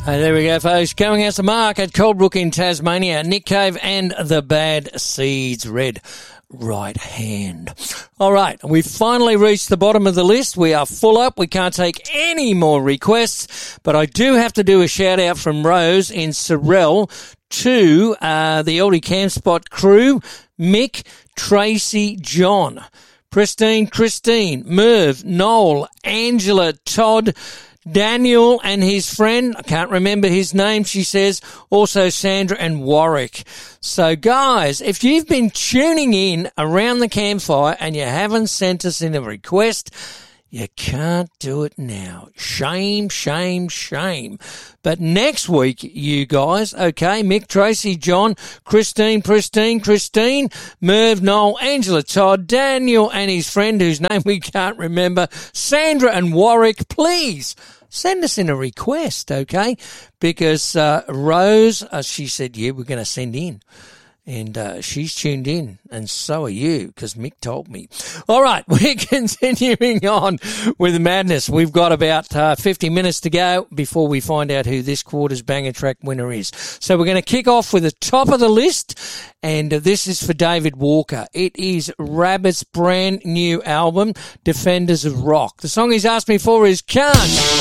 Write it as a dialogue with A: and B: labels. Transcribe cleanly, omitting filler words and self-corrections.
A: There we go, folks. Going out to Mark at Coldbrook in Tasmania. Nick Cave and the Bad Seeds, Red Right Hand. All right, we've finally reached the bottom of the list. We are full up. We can't take any more requests, but I do have to do a shout out from Rose in Sorell to the Aldi Camp Spot crew, Mick, Tracy, John, Pristine, Christine, Merv, Noel, Angela, Todd, Daniel and his friend, I can't remember his name, she says, also Sandra and Warwick. So guys, if you've been tuning in around the campfire and you haven't sent us in a request, you can't do it now. Shame, shame, shame. But next week, you guys, okay, Mick, Tracy, John, Christine, Pristine, Christine, Merv, Noel, Angela, Todd, Daniel and his friend whose name we can't remember, Sandra and Warwick, please send us in a request, okay? Because Rose, she said, yeah, we're going to send in. And she's tuned in, and so are you, because Mick told me. All right, we're continuing on with madness. We've got about 50 minutes to go before we find out who this quarter's banger track winner is. So we're going to kick off with the top of the list, and this is for David Walker. It is Rabbit's brand new album, Defenders of Rock. The song he's asked me for is Can't